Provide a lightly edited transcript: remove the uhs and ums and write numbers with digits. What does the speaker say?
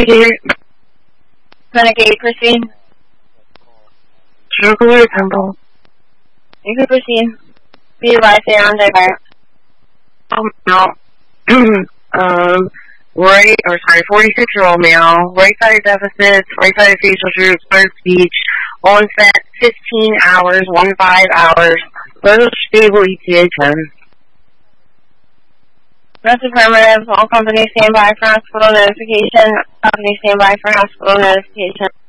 dear. Clinic 8, proceed. Circular Temple. You can proceed. Be advised they are on their fire. No. 46-year-old male, right-sided deficits, right-sided facial droop, slurred speech, onset 15 hours, 15 hours, little stable ETA 10. That's affirmative. All companies stand by for hospital notification. Companies stand by for hospital notification.